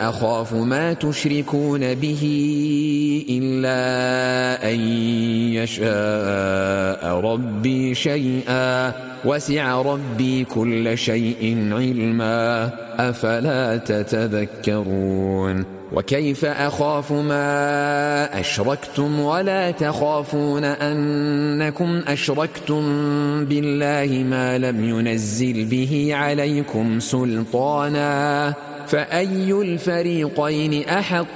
أخاف ما تشركون به إلا أن يشاء ربي شيئا وسع ربي كل شيء علما أفلا تتذكرون وكيف أخاف ما أشركتم ولا تخافون أنكم أشركتم بالله ما لم ينزل به عليكم سلطانا فأي الفريقين أحق